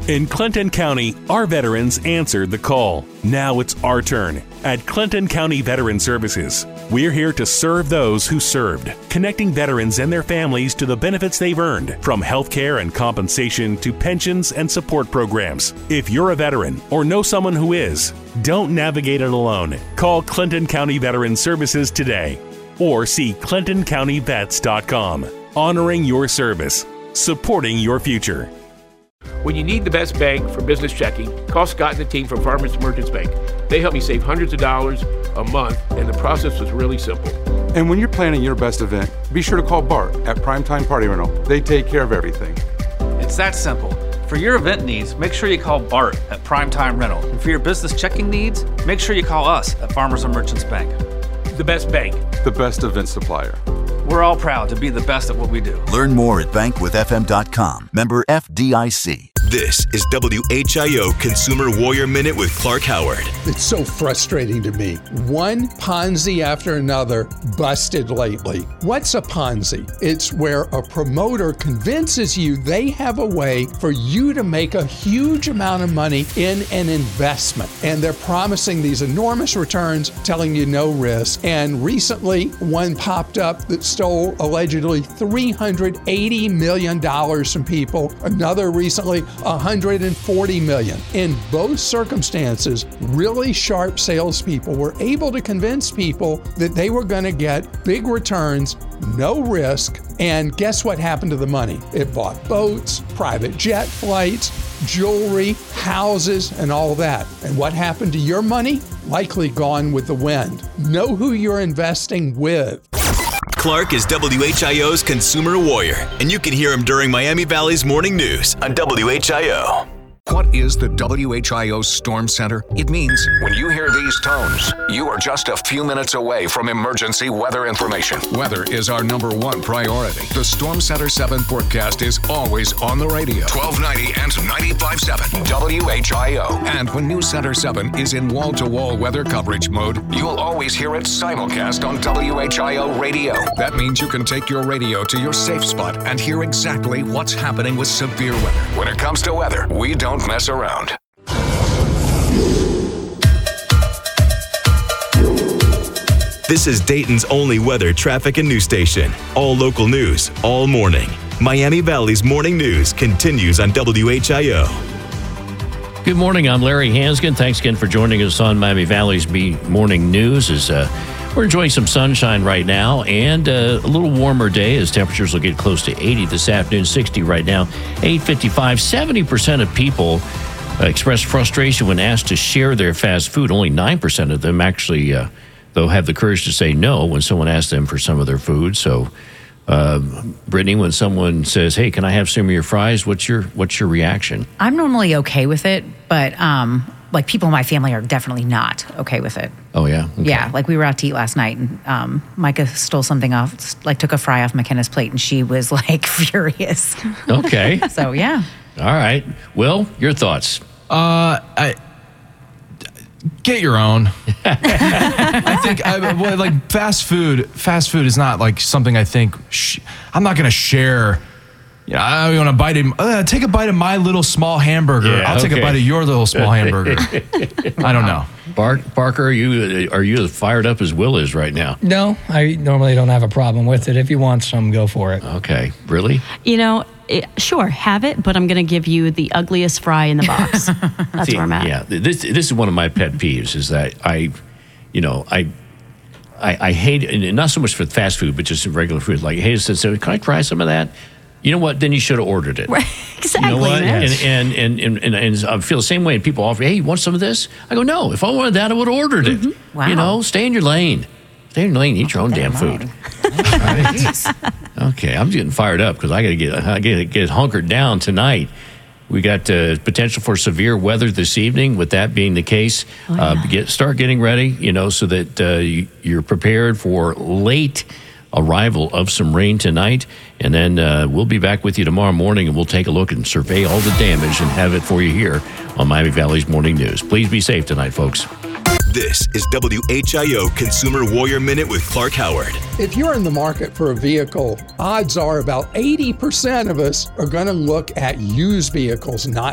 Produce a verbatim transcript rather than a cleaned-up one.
In Clinton County, our veterans answered the call. Now it's our turn. At Clinton County Veteran Services, we're here to serve those who served, connecting veterans and their families to the benefits they've earned, from health care and compensation to pensions and support programs. If you're a veteran or know someone who is, don't navigate it alone. Call Clinton County Veteran Services today or see clinton county vets dot com. Honoring your service, supporting your future. When you need the best bank for business checking, call Scott and the team from Farmers Merchants Bank. They helped me save hundreds of dollars a month, and the process was really simple. And when you're planning your best event, be sure to call Bart at Primetime Party Rental. They take care of everything. It's that simple. For your event needs, make sure you call Bart at Primetime Rental. And for your business checking needs, make sure you call us at Farmers and Merchants Bank. The best bank. The best event supplier. We're all proud to be the best at what we do. Learn more at bank with f m dot com. Member F D I C. This is W H I O Consumer Warrior Minute with Clark Howard. It's so frustrating to me. One Ponzi after another busted lately. What's a Ponzi? It's where a promoter convinces you they have a way for you to make a huge amount of money in an investment. And they're promising these enormous returns, telling you no risk. And recently, one popped up that stole allegedly three hundred eighty million dollars from people. Another recently, one hundred forty million dollars. In both circumstances, really sharp salespeople were able to convince people that they were going to get big returns, no risk, and guess what happened to the money? It bought boats, private jet flights, jewelry, houses, and all that. And what happened to your money? Likely gone with the wind. Know who you're investing with. Clark is W H I O's Consumer Warrior, and you can hear him during Miami Valley's Morning News on W H I O. What is the W H I O Storm Center? It means when you hear these tones, you are just a few minutes away from emergency weather information. Weather is our number one priority. The Storm Center seven forecast is always on the radio. twelve ninety and ninety-five point seven W H I O. And when News Center seven is in wall-to-wall weather coverage mode, you'll always hear it simulcast on W H I O radio. That means you can take your radio to your safe spot and hear exactly what's happening with severe weather. When it comes to weather, we don't Don't mess around. This is Dayton's only weather, traffic, and news station. All local news, all morning. Miami Valley's Morning News continues on W H I O. Good morning. I'm Larry Hanskin. Thanks again for joining us on Miami Valley's Morning News. As uh, we're enjoying some sunshine right now and uh, a little warmer day as temperatures will get close to eighty this afternoon, sixty right now, eight fifty-five. seventy percent of people uh, express frustration when asked to share their fast food. Only nine percent of them actually, uh, though, have the courage to say no when someone asks them for some of their food. So, uh, Brittany, when someone says, hey, can I have some of your fries? What's your, what's your reaction? I'm normally okay with it, but um, like people in my family are definitely not okay with it. Oh, yeah? Okay. Yeah, like we were out to eat last night, and um, Micah stole something off, like took a fry off McKenna's plate, and she was like furious. Okay. So, yeah. All right. Will, your thoughts? Uh, I... Get your own. I think I, well, like fast food. Fast food is not like something I think sh- I'm not going to share. You know, I want to bite of, uh, take a bite of my little small hamburger. Yeah, I'll take okay. a bite of your little small hamburger. I don't know. Bark, Parker, are you are you as fired up as Will is right now? No, I normally don't have a problem with it. If you want some, go for it. Okay, really? You know, it, sure, have it, but I'm going to give you the ugliest fry in the box. That's See, where I'm at. Yeah, this this is one of my pet peeves. Is that I, you know, I. I, I hate, and not so much for fast food, but just regular food. Like, hey, so, so can I try some of that? You know what? Then you should have ordered it. Right. Exactly. You know what? Yes. And, and, and, and, and, and I feel the same way. And people offer, hey, you want some of this? I go, no. If I wanted that, I would have ordered it. Mm-hmm. Wow. You know, stay in your lane. Stay in your lane. Eat your own damn food. Okay, I'm getting fired up because I got to get I got to get hunkered down tonight. We got uh, potential for severe weather this evening. With that being the case, Oh, yeah. uh, get start getting ready. You know, so that uh, you, you're prepared for late arrival of some rain tonight, and then uh, we'll be back with you tomorrow morning, and we'll take a look and survey all the damage and have it for you here on Miami Valley's Morning News. Please be safe tonight, folks. This is W H I O Consumer Warrior Minute with Clark Howard. If you're in the market for a vehicle, odds are about eighty percent of us are going to look at used vehicles, not